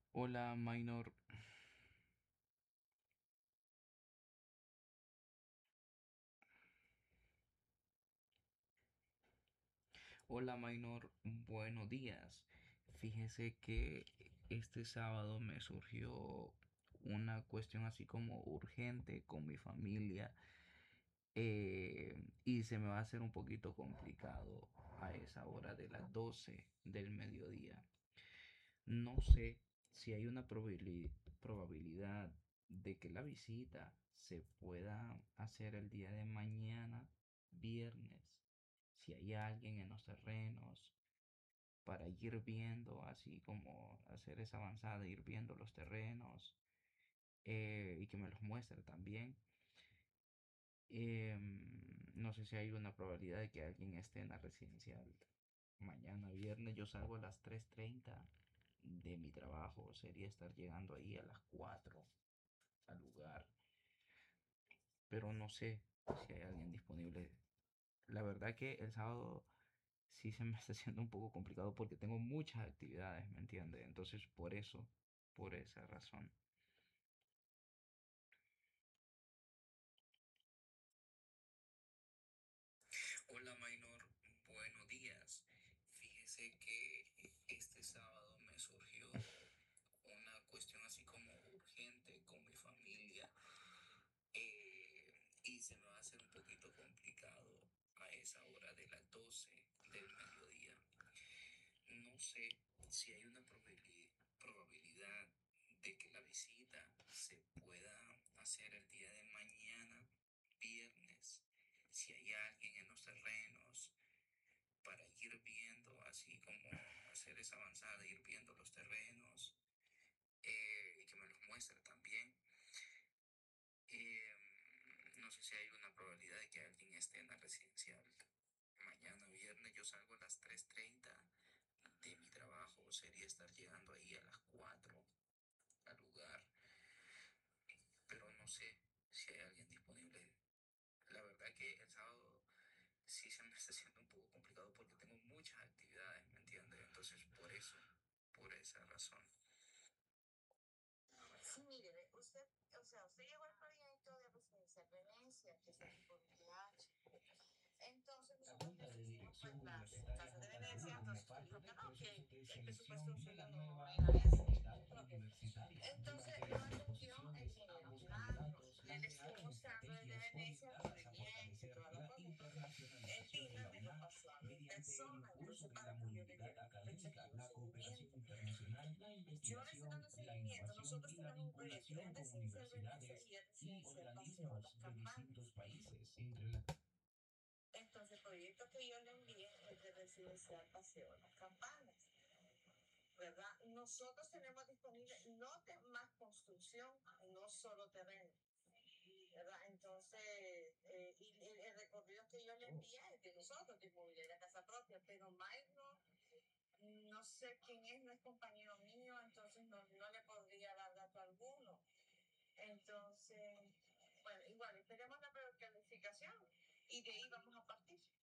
Hola, Minor. Hola, Minor. Buenos días. Fíjese que este sábado me surgió una cuestión así como urgente con mi familia, y se me va a hacer un poquito complicado a esa hora de las 12 del mediodía. No sé si hay una probabilidad de que la visita se pueda hacer el día de mañana, viernes, si hay alguien en los terrenos, para ir viendo, así como hacer esa avanzada, ir viendo los terrenos, y que me los muestre también. No sé si hay una probabilidad de que alguien esté en la residencial mañana viernes. Yo salgo a las 3:30 de mi trabajo. Sería estar llegando ahí a las 4 al lugar. Pero no sé si hay alguien disponible. La verdad que el sábado sí se me está haciendo un poco complicado porque tengo muchas actividades, ¿me entiende? Entonces por eso, por esa razón. Hola, Minor. Buenos días. Fíjese que este sábado me surgió una cuestión así como urgente con mi familia, y se me va a hacer un poquito complicado a esa hora de las 12 del mediodía. No sé si hay una probabilidad de que la visita se pueda hacer el día de mañana, viernes, si hay alguien en los terrenos, para ir viendo, así como hacer esa avanzada, ir viendo los terrenos, y que me los muestre también. No sé si hay una probabilidad de que alguien esté en la residencial mañana viernes. Yo salgo a las 3:30 de mi trabajo. Sería estar llegando ahí a las 4 al lugar. Pero no sé si hay alguien disponible. La verdad que el sábado sí se me está haciendo un poco complicado porque tengo muchas actividades, ¿me entiendes? Entonces por eso, por esa razón. Sí, mire, usted, o sea, usted llegó al proyecto de Residencial Venecia, que es el tipo VIH. Entonces nosotros decidimos pues las casas de Venecia, entonces usted dijo que no, que el presupuesto suyo no era ese. Ok. Entonces no entendió el ingeniero Carlos. Le estuvo mostrando desde Venecia todo el lienzo y toda la cosa. Tina me lo pasó a mi persona, entonces para que yo le diera fecha que yo seguimiento. Yo le estoy dando seguimiento. Nosotros tenemos un proyecto en Residencial Venecia y en Residencial Paseo de las Campanas. Entonces, el proyecto que yo le envié es de Residencial Paseo de las Campanas, ¿verdad? Nosotros tenemos disponible lote más construcción, no solo terreno, ¿verdad? Entonces, y el recorrido que yo le envié es de nosotros, de Inmobiliaria Casa Propia, pero Mike no sé quién es, no es compañero mío, entonces no le podría dar dato alguno. Entonces, bueno, igual, esperemos la precalificación y de ahí vamos a partir.